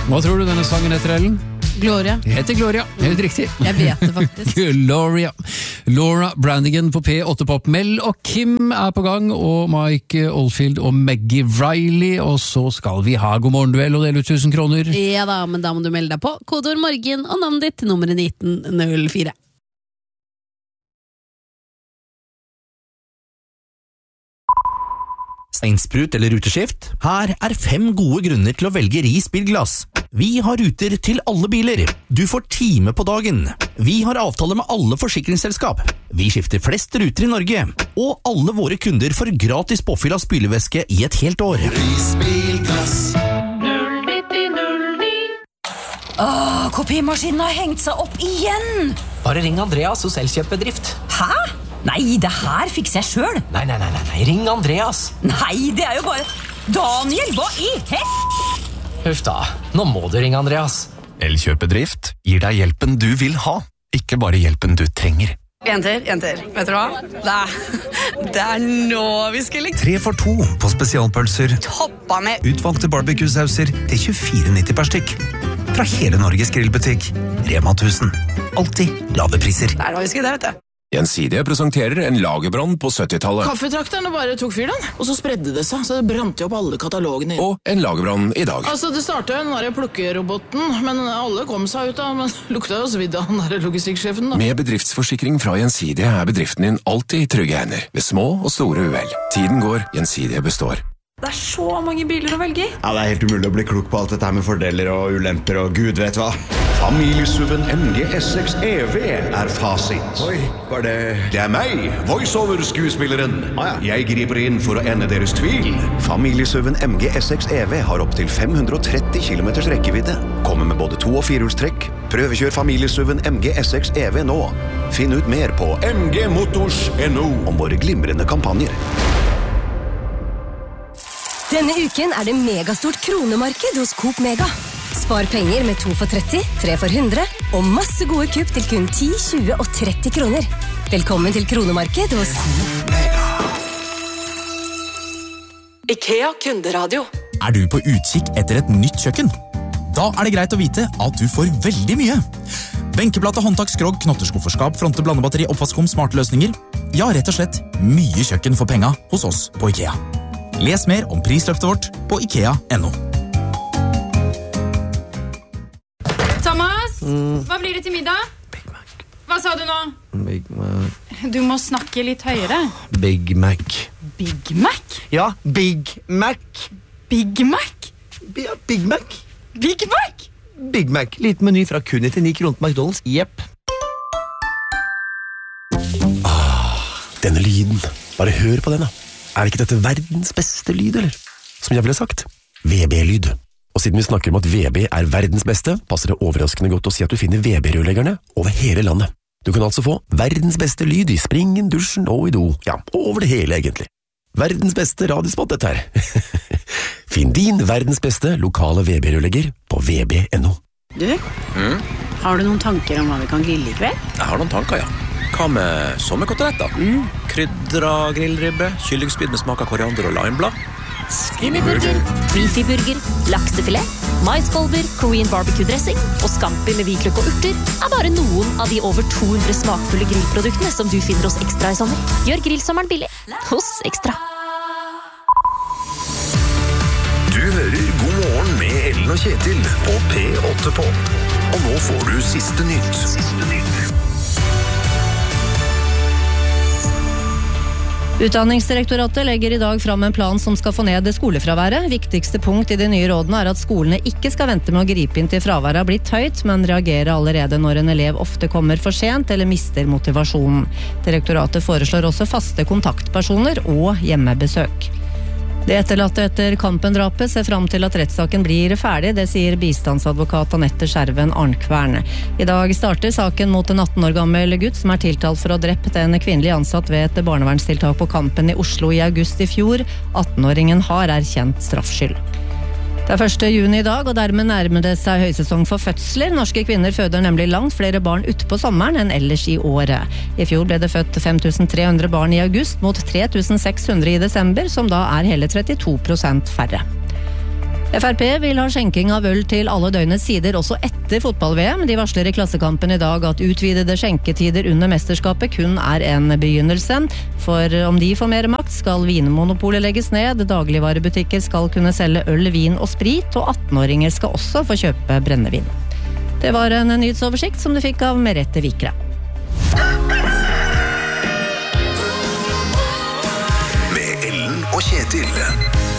Hva tror du denne sangen heter, Ellen? Gloria. Det heter Gloria, helt riktig. Jeg vet det faktisk. Gloria. Laura Branigan på P8 Pop. Mel og Kim er på gang, og Mike Oldfield og Maggie Riley, og så skal vi ha God morgen-duell og dele ut 1000 kroner. Ja da, men da må du melde deg på. Kodeord morgen og navnet ditt til nummeret 1904. Steinsprut eller ruteskift? Her er 5 gode grunner til å velge Ris bilglass. Vi har ruter til alle biler. Du får time på dagen. Vi har avtale med alle forsikringsselskap. Vi skifter flest ruter i Norge. Og alle våre kunder får gratis påfyll av spylevæske i et helt år. Ris bilglass. 09009. Kopimaskinen har hengt seg opp igjen. Bare ring Andreas hos Elkjøpbedrift. Hæ? Nei, det her fikser jeg selv. Nei, ring Andreas. Nei, det er jo bare... Daniel, hva i Huff da, nå må du ringe Andreas. Elkjøpbedrift gir deg hjelpen du vil ha, ikke bare hjelpen du trenger. Jenter, vet du hva? Det er nå vi skal like. 3 for 2 på spesialpølser. Toppa med Utvalgte barbecue-sauser til 24,90 per stykk. Fra hele Norges grillbutikk. Rema 1000. Alltid lave priser. Det er nå vi skal det, vet du. Gjensidige presenterer en lagerbrann på 70-tallet. Kaffetrakterne bare tok fyr den, og så spredde det seg, så det brant jo opp alle katalogene. Og en lagerbrann i dag. Altså, det startet jo den der plukkeroboten, men alle kom seg ut av, men lukta jo svidd av den der logistikksjefen da. Med bedriftsforsikring fra Gjensidige er bedriften din alltid i trygge hender, ved små og store uhell. Tiden går, Gjensidige består. Det er så mange biler å velge i. Ja, det er helt umulig å bli klok på alt dette her med fordeler og ulemper og gud vet hva. Familiesuven MG S6 EV er fasit. Oi, hva er det? Det er meg, voiceover-skuespilleren. Jeg griper inn for å ende deres tvil. Familiesuven MG S6 EV har opp til 530 km rekkevidde. Kommer med både 2- og 4-hjulstrekk. Prøvekjør familiesuven MG S6 EV nå. Finn ut mer på mgmotors.no om våre glimrende kampanjer. Denne uken er det megastort kronemarked hos Coop Mega. Spar penger med 2 for 30, 3 for 100 og masse gode kupp til kun 10, 20 og 30 kroner. Velkommen til kronemarked hos IKEA Kunderadio. Er du på utkikk etter et nytt kjøkken? Da er det greit å vite at du får veldig mye. Benkeplate, håndtak, skrog, knotterskufferskap, fronte, blandebatteri, oppvaskom, smarte løsninger. Ja, rett og slett mye kjøkken for penga hos oss på IKEA. Les mer om prisløftet vårt på IKEA.no. Thomas, hva blir det til middag? Big Mac. Hva sa du nå? Big Mac. Du må snakke litt høyere. Big Mac. Big Mac? Ja, Big Mac. Big Mac? Ja, Big Mac. Big Mac? Big Mac. Liten meny fra kun 99 kroner på McDonald's. Jepp. Denne lyden. Bare hør på den da. Er ikke dette verdens beste lyd, eller? Som jeg ville sagt, VB-lyd. Og siden vi snakker om at VB er verdens beste, passer det overraskende godt å si at du finner VB-rørleggerne over hele landet. Du kan altså få verdens beste lyd i springen, dusjen og i do. Ja, over det hele egentlig. Verdens beste radiospot dette her. Finn din verdens beste lokale VB-rørlegger på VB.no. Du, har du noen tanker om hva vi kan grille i kveld? Jeg har noen tanker, ja. Hva med sommerkoteletter? Krydra grillribbe, kyllingspyd med smak av koriander og limeblad. Skinnyburger, beefy-burger, laksefilet, maiskolber, Korean barbecue-dressing og scampi med hvitløk og urter er bare noen av de over 200 smakfulle grillproduktene som du finner hos Ekstra i sommer. Gjør grillsommeren billig hos Ekstra. Du hører God morgen med Ellen og Kjetil på P8 Pop. Og nå får du siste nytt. Utdanningsdirektoratet legger i dag fram en plan som skal få ned skolefraværet. Viktigste punkt i de nye rådene er at skolene ikke skal vente med å gripe inn til fraværet har blitt høyt, men reagere allerede når en elev ofte kommer for sent eller mister motivasjonen. Direktoratet foreslår også faste kontaktpersoner og hjemmebesøk. Det etterlatte etter Kampen-drapet ser fram til at rettssaken blir ferdig, det sier bistandsadvokat Anette Skjerven Arnkvern. I dag starter saken mot en 18 år gammel gutt som er tiltalt for å ha drept en kvinnelig ansatt ved et barnevernstiltak på Kampen i Oslo i august i fjor. 18-åringen har erkjent straffskyld. Det er 1. juni i dag, og dermed nærmer det seg høysesong for fødsler. Norske kvinner føder nemlig langt flere barn ute på sommeren enn ellers i året. I fjor ble det født 5300 barn i august mot 3600 i desember, som da er hele 32% færre. FrP vil ha skjenking av øl til alle døgnets sider også etter fotball-VM. De varsler i Klassekampen i dag at utvidede skjenketider under mesterskapet kun er en begynnelse. For om de får mer makt, skal vinmonopolet legges ned, dagligvarebutikker skal kunne selge øl, vin og sprit, og 18-åringer skal også få kjøpe brennevin. Det var en nyhetsoversikt som du fikk av Merete Vikre. Med Ellen og Kjetil.